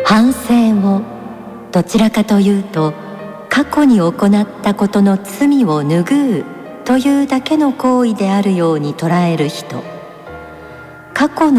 反省をどちらかというと過去に行ったことの罪を拭うというだけの行為であるように捉える人、過去の